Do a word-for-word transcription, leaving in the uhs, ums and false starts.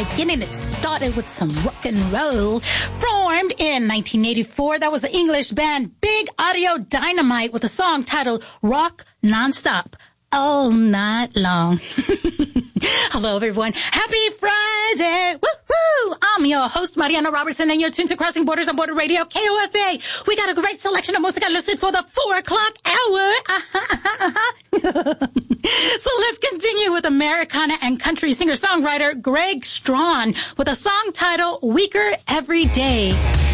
getting it started with some rock and roll. Formed in nineteen eighty-four, that was the English band Big Audio Dynamite with a song titled Rock Nonstop All Night Long. Hello, everyone. Happy Friday. Woohoo! I'm your host, Mariana Robertson, and you're tuned to Crossing Borders on Border Radio, K O F A. We got a great selection of music listed for the four o'clock hour. Uh-huh, uh-huh. So let's continue with Americana and country singer-songwriter Greg Strawn with a song titled Weaker Every Day.